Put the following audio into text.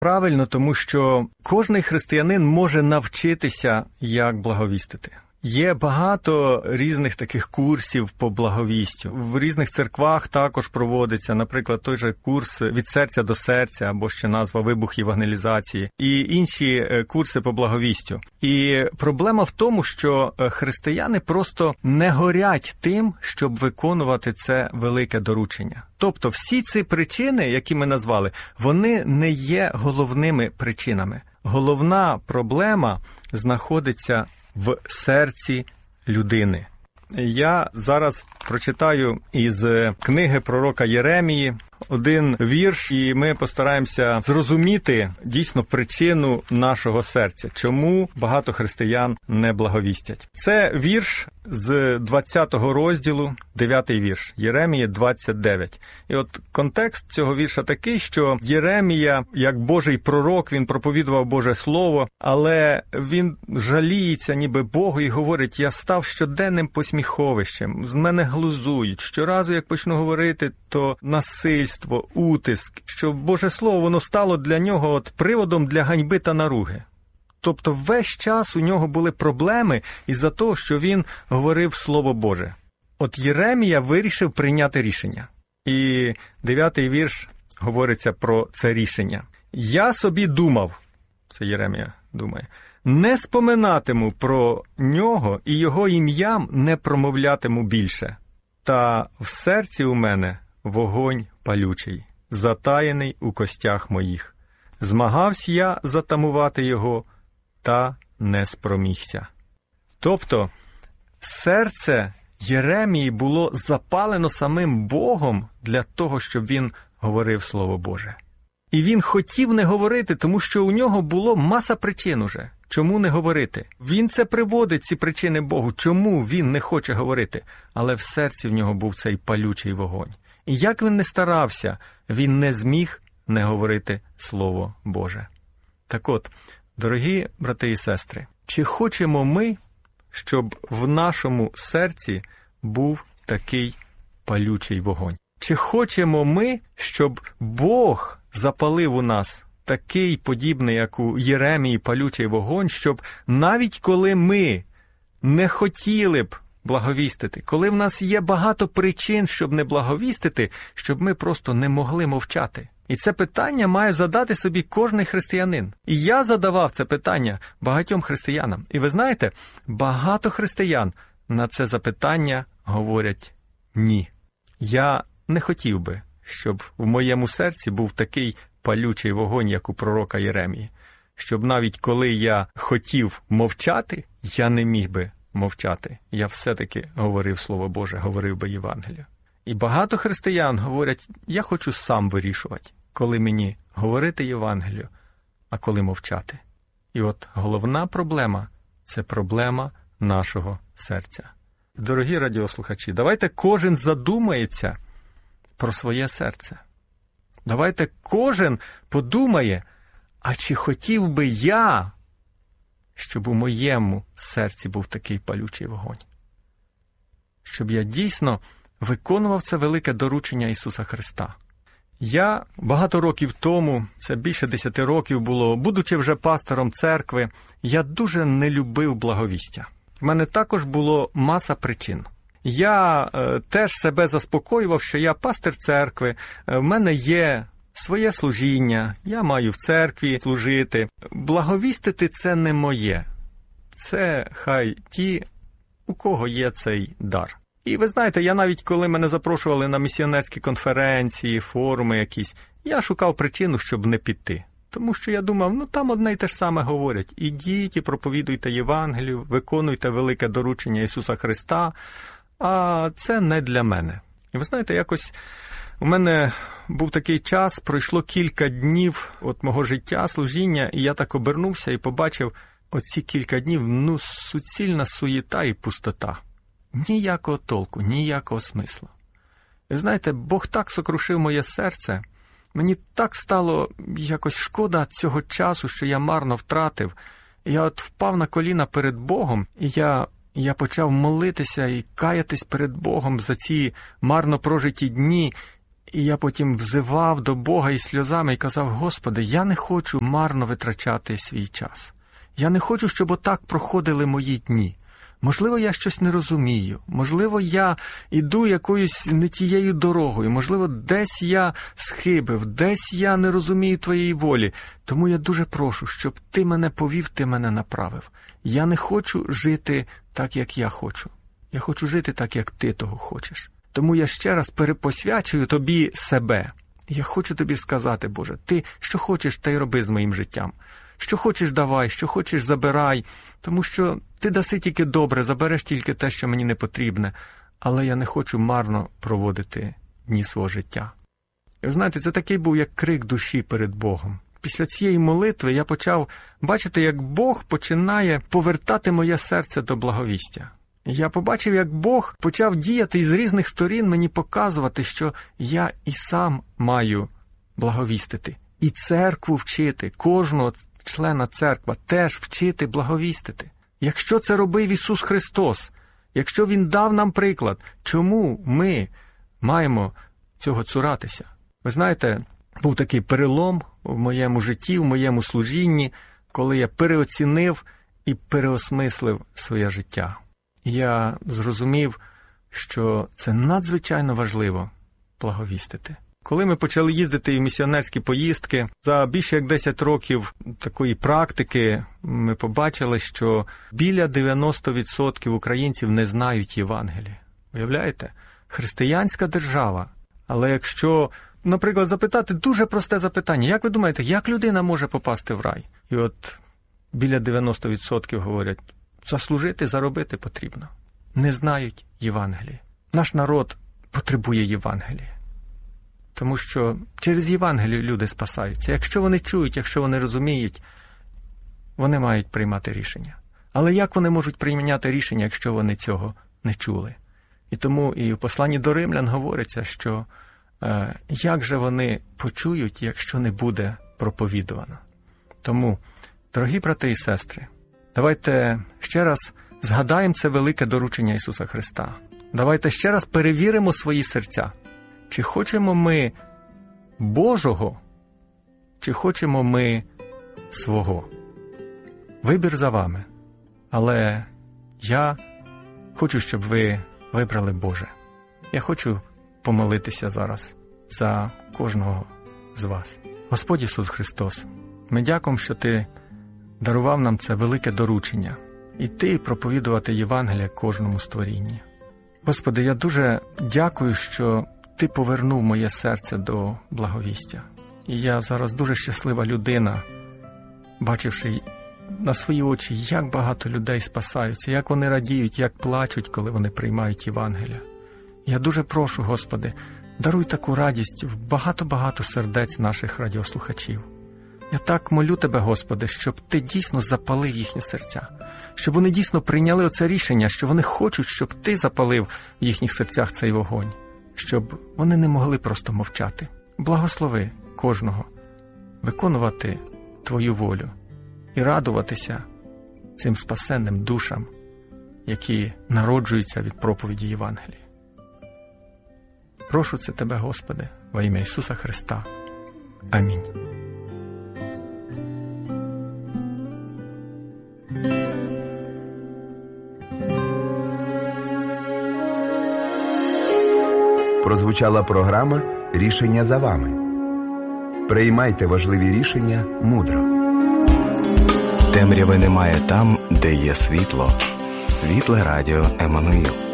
Правильно, тому що кожний християнин може навчитися, як благовістити. Є багато різних таких курсів по благовістю. В різних церквах також проводиться, наприклад, той же курс «Від серця до серця» або ще назва «Вибух євангелізації» і інші курси по благовістю. І проблема в тому, що християни просто не горять тим, щоб виконувати це велике доручення. Тобто всі ці причини, які ми назвали, вони не є головними причинами. Головна проблема знаходиться в серці людини. Я зараз прочитаю із книги пророка Єремії один вірш, і ми постараємося зрозуміти дійсно причину нашого серця, чому багато християн не благовістять. Це вірш з 20 розділу, 9 вірш, Єремії 29. І от контекст цього вірша такий, що Єремія, як Божий пророк, він проповідував Боже Слово, але він жаліється ніби Богу і говорить: «Я став щоденним посміховищем, з мене глузують, щоразу, як почну говорити, то насильство, утиск», що Боже Слово, воно стало для нього от приводом для ганьби та наруги. Тобто весь час у нього були проблеми із-за того, що він говорив Слово Боже. От Єремія вирішив прийняти рішення. І 9-й вірш говориться про це рішення. «Я собі думав», це Єремія думає, «не споминатиму про нього і його ім'ям не промовлятиму більше. Та в серці у мене вогонь палючий, затаєний у костях моїх. Змагався я затамувати його, та не спромігся». Тобто, серце Єремії було запалено самим Богом для того, щоб він говорив Слово Боже. І він хотів не говорити, тому що у нього було маса причин уже. Чому не говорити? Він це приводить, ці причини Богу. Чому він не хоче говорити? Але в серці в нього був цей палючий вогонь. І як він не старався, він не зміг не говорити Слово Боже. Так от, дорогі брати і сестри, чи хочемо ми, щоб в нашому серці був такий палючий вогонь? Чи хочемо ми, щоб Бог запалив у нас такий подібний, як у Єремії, палючий вогонь, щоб навіть коли ми не хотіли б благовістити, коли в нас є багато причин, щоб не благовістити, щоб ми просто не могли мовчати? І це питання має задати собі кожний християнин. І я задавав це питання багатьом християнам. І ви знаєте, багато християн на це запитання говорять «ні». Я не хотів би, щоб в моєму серці був такий палючий вогонь, як у пророка Єремії. Щоб навіть коли я хотів мовчати, я не міг би мовчати. Я все-таки говорив Слово Боже, говорив би Євангелію. І багато християн говорять: я хочу сам вирішувати, коли мені говорити Євангелію, а коли мовчати. І от головна проблема – це проблема нашого серця. Дорогі радіослухачі, давайте кожен задумається про своє серце. Давайте кожен подумає, а чи хотів би я, щоб у моєму серці був такий палючий вогонь? Щоб я дійсно виконував це велике доручення Ісуса Христа. Я багато років тому, це більше 10 років було, будучи вже пастором церкви, я дуже не любив благовістя. В мене також було маса причин. Я теж себе заспокоював, що я пастир церкви, в мене є своє служіння, я маю в церкві служити. Благовістити – це не моє. Це хай ті, у кого є цей дар. І ви знаєте, я навіть коли мене запрошували на місіонерські конференції, форуми якісь, я шукав причину, щоб не піти. Тому що я думав, там одне й те ж саме говорять. Ідіть і проповідуйте Євангелію, виконуйте велике доручення Ісуса Христа, а це не для мене. І ви знаєте, якось у мене був такий час, пройшло кілька днів от мого життя, служіння, і я так обернувся і побачив оці кілька днів, суцільна суєта і пустота. Ніякого толку, ніякого смисла. І знаєте, Бог так сокрушив моє серце, мені так стало якось шкода цього часу, що я марно втратив. Я от впав на коліна перед Богом, і я почав молитися і каятись перед Богом за ці марно прожиті дні. І я потім взивав до Бога із сльозами і казав: Господи, я не хочу марно витрачати свій час. Я не хочу, щоб отак проходили мої дні. Можливо, я щось не розумію, можливо, я йду якоюсь не тією дорогою, можливо, десь я схибив, десь я не розумію Твоєї волі. Тому я дуже прошу, щоб Ти мене повів, Ти мене направив. Я не хочу жити так, як я хочу. Я хочу жити так, як Ти того хочеш. Тому я ще раз перепосвячую Тобі себе. Я хочу Тобі сказати: Боже, Ти що хочеш, та й роби з моїм життям. Що хочеш, давай, що хочеш, забирай, тому що Ти даси тільки добре, забереш тільки те, що мені не потрібне, але я не хочу марно проводити дні свого життя. І ви знаєте, це такий був як крик душі перед Богом. Після цієї молитви я почав бачити, як Бог починає повертати моє серце до благовістя. Я побачив, як Бог почав діяти і з різних сторін мені показувати, що я і сам маю благовістити, і церкву вчити, кожного члена церкви теж вчити благовістити. Якщо це робив Ісус Христос, якщо Він дав нам приклад, чому ми маємо цього цуратися? Ви знаєте, був такий перелом в моєму житті, в моєму служінні, коли я переоцінив і переосмислив своє життя. Я зрозумів, що це надзвичайно важливо благовістити. Коли ми почали їздити в місіонерські поїздки, за більше як 10 років такої практики ми побачили, що біля 90% українців не знають Євангелія. Уявляєте? Християнська держава. Але якщо, наприклад, запитати дуже просте запитання: як ви думаєте, як людина може попасти в рай? І от біля 90% говорять: заслужити, заробити потрібно. Не знають Євангелія. Наш народ потребує Євангелія. Тому що через Євангелію люди спасаються. Якщо вони чують, якщо вони розуміють, вони мають приймати рішення. Але як вони можуть прийняти рішення, якщо вони цього не чули? І тому і в посланні до Римлян говориться, що як же вони почують, якщо не буде проповідувано. Тому, дорогі брати і сестри, давайте ще раз згадаємо це велике доручення Ісуса Христа. Давайте ще раз перевіримо свої серця. Чи хочемо ми Божого, чи хочемо ми свого? Вибір за вами. Але я хочу, щоб ви вибрали Боже. Я хочу помолитися зараз за кожного з вас. Господь Ісус Христос, ми дякуємо, що Ти дарував нам це велике доручення – іти і проповідувати Євангелія кожному створінні. Господи, я дуже дякую, що Ти повернув моє серце до благовістя. І я зараз дуже щаслива людина, бачивши на свої очі, як багато людей спасаються, як вони радіють, як плачуть, коли вони приймають Євангелія. Я дуже прошу, Господи, даруй таку радість в багато-багато сердець наших радіослухачів. Я так молю Тебе, Господи, щоб Ти дійсно запалив їхні серця, щоб вони дійсно прийняли оце рішення, що вони хочуть, щоб Ти запалив в їхніх серцях цей вогонь, щоб вони не могли просто мовчати. Благослови кожного виконувати Твою волю і радуватися цим спасенним душам, які народжуються від проповіді Євангелія. Прошу це Тебе, Господи, во ім'я Ісуса Христа. Амінь. Прозвучала програма «Рішення за вами». Приймайте важливі рішення мудро. Темряви немає там, де є світло. Світле радіо Еммануїл.